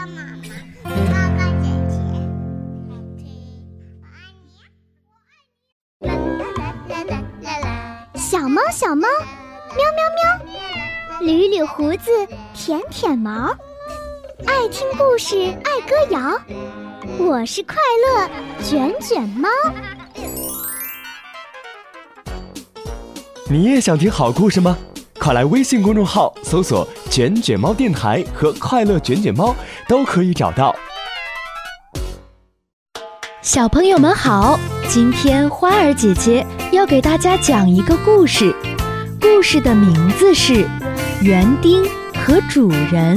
妈妈，哥哥姐姐，我爱你。小猫小猫，喵喵喵，捋捋胡子，舔舔毛，爱听故事，爱歌谣。我是快乐卷卷猫。 你也想听好故事吗？快来微信公众号搜索卷卷猫电台和快乐卷卷猫，都可以找到。 小朋友们好，今天花儿姐姐要给大家讲一个故事，故事的名字是园丁和主人。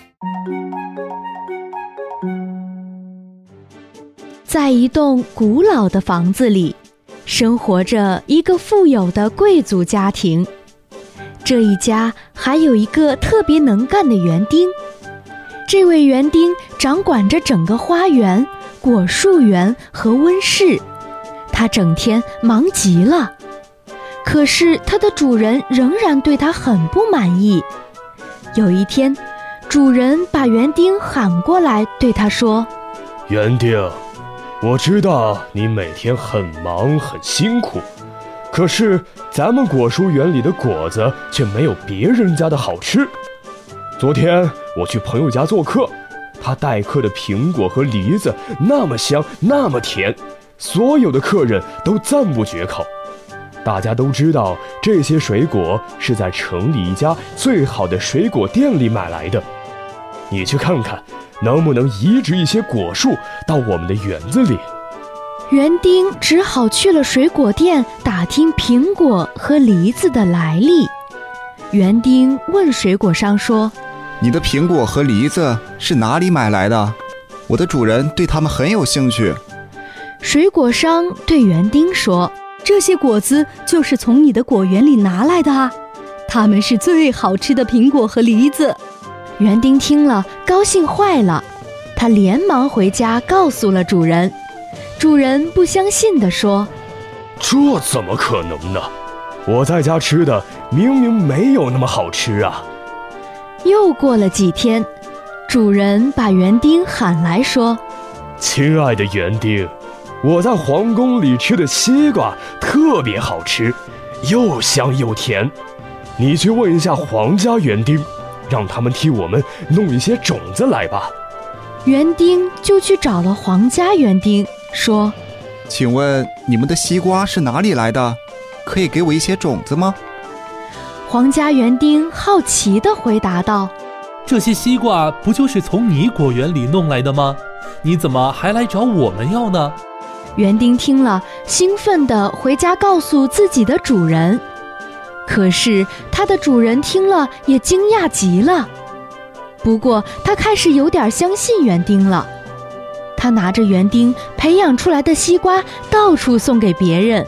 在一栋古老的房子里，生活着一个富有的贵族家庭。这一家还有一个特别能干的园丁，这位园丁掌管着整个花园、果树园和温室，他整天忙极了。可是他的主人仍然对他很不满意。有一天，主人把园丁喊过来，对他说： 园丁，我知道你每天很忙很辛苦，可是咱们果蔬园里的果子却没有别人家的好吃。昨天我去朋友家做客，他待客的苹果和梨子那么香那么甜，所有的客人都赞不绝口。大家都知道这些水果是在城里一家最好的水果店里买来的，你去看看能不能移植一些果树到我们的园子里。 园丁只好去了水果店打听苹果和梨子的来历。园丁问水果商说： 你的苹果和梨子是哪里买来的？我的主人对它们很有兴趣。 水果商对园丁说： 这些果子就是从你的果园里拿来的啊，它们是最好吃的苹果和梨子。 园丁听了高兴坏了，他连忙回家告诉了主人。主人不相信地说： 这怎么可能呢？我在家吃的明明没有那么好吃啊。 又过了几天，主人把园丁喊来说： 亲爱的园丁，我在皇宫里吃的西瓜特别好吃，又香又甜，你去问一下皇家园丁，让他们替我们弄一些种子来吧。 园丁就去找了皇家园丁，说： 请问你们的西瓜是哪里来的？可以给我一些种子吗？ 皇家园丁好奇地回答道： 这些西瓜不就是从你果园里弄来的吗？你怎么还来找我们要呢？ 园丁听了，兴奋地回家告诉自己的主人。可是他的主人听了也惊讶极了，不过他开始有点相信园丁了。他拿着园丁培养出来的西瓜到处送给别人。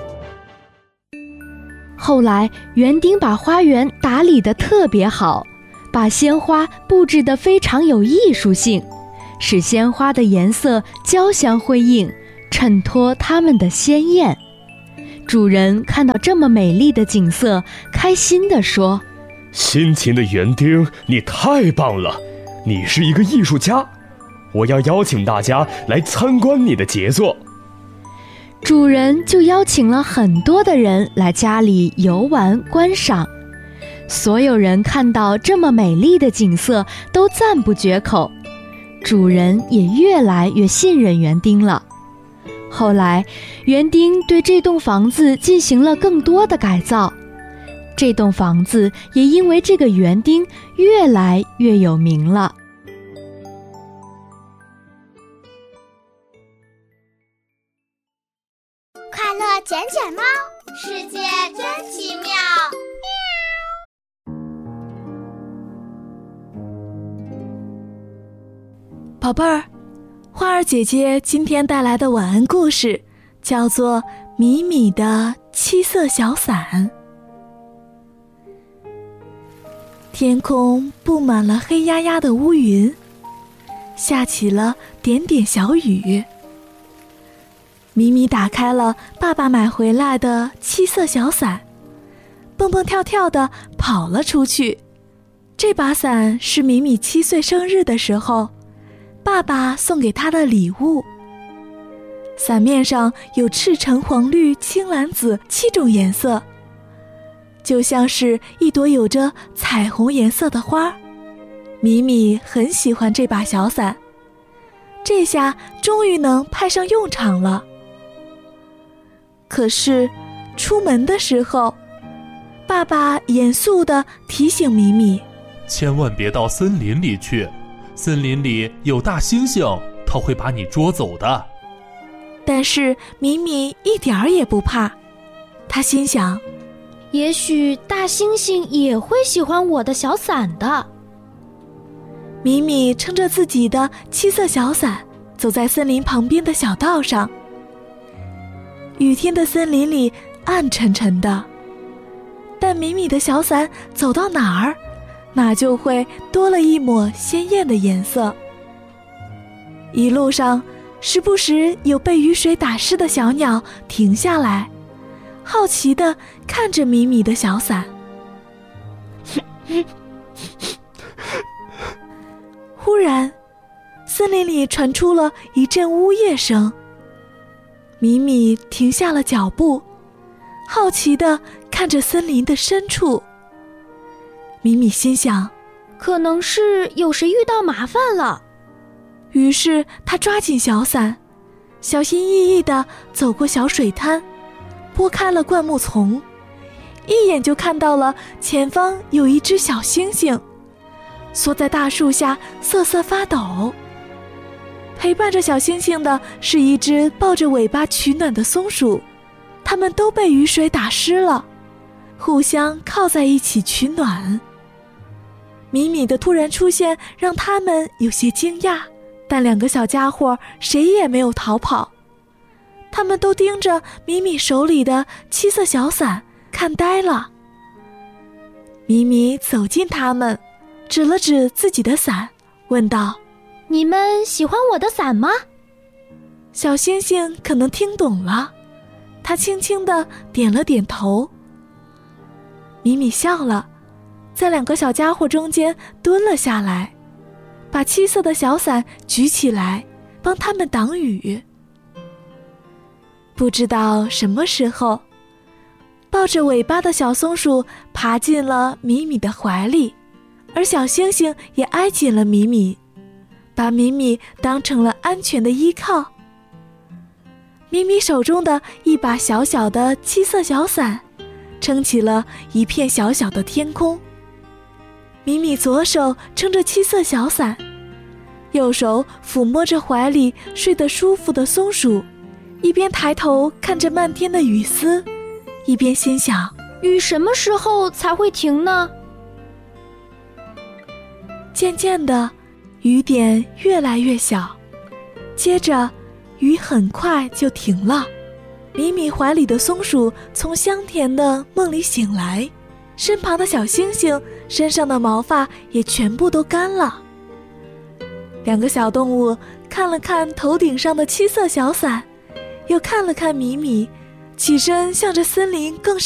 后来园丁把花园打理得特别好，把鲜花布置得非常有艺术性，使鲜花的颜色交相辉映，衬托它们的鲜艳。主人看到这么美丽的景色，开心地说： 辛勤的园丁，你太棒了，你是一个艺术家，我要邀请大家来参观你的杰作。 主人就邀请了很多的人来家里游玩观赏，所有人看到这么美丽的景色都赞不绝口，主人也越来越信任园丁了。后来园丁对这栋房子进行了更多的改造，这栋房子也因为这个园丁越来越有名了。 快乐卷卷猫，世界真奇妙。 宝贝儿，花儿姐姐今天带来的晚安故事叫做《米米的七色小伞》。天空布满了黑压压的乌云，下起了点点小雨。米米打开了爸爸买回来的七色小伞，蹦蹦跳跳地跑了出去。这把伞是米米7岁生日的时候， 爸爸送给他的礼物。伞面上有赤橙黄绿青蓝紫7种颜色，就像是一朵有着彩虹颜色的花。米米很喜欢这把小伞，这下终于能派上用场了。可是出门的时候，爸爸严肃地提醒米米， 千万别到森林里去，森林里有大猩猩，它会把你捉走的。 但是米米一点儿也不怕，他心想， 也许大猩猩也会喜欢我的小伞的。 米米撑着自己的7色小伞，走在森林旁边的小道上。雨天的森林里暗沉沉的，但米米的小伞走到哪儿，哪就会多了一抹鲜艳的颜色。一路上，时不时有被雨水打湿的小鸟停下来，好奇地看着米米的小伞。忽然，森林里传出了一阵呜咽声。米米停下了脚步，好奇地看着森林的深处。米米心想， 可能是有谁遇到麻烦了。 于是他抓紧小伞，小心翼翼地走过小水滩，拨开了灌木丛，一眼就看到了前方有一只小猩猩，缩在大树下瑟瑟发抖。陪伴着小猩猩的是一只抱着尾巴取暖的松鼠，它们都被雨水打湿了，互相靠在一起取暖。米米的突然出现让他们有些惊讶，但2个小家伙谁也没有逃跑，他们都盯着米米手里的7色小伞看呆了。米米走近他们，指了指自己的伞，问道， 你们喜欢我的伞吗？ 小猩猩可能听懂了，他轻轻地点了点头。米米笑了，在2个小家伙中间蹲了下来，把7色的小伞举起来，帮他们挡雨。不知道什么时候，抱着尾巴的小松鼠爬进了米米的怀里，而小猩猩也挨紧了米米，把米米当成了安全的依靠。米米手中的一把小小的7色小伞，撑起了一片小小的天空。米米左手撑着7色小伞，右手抚摸着怀里睡得舒服的松鼠，一边抬头看着漫天的雨丝，一边心想， 雨什么时候才会停呢？ 渐渐的，雨点越来越小，接着雨很快就停了。米米怀里的松鼠从香甜的梦里醒来，身旁的小猩猩身上的毛发也全部都干了。2个小动物看了看头顶上的7色小伞，又看了看米米，起身向着森林更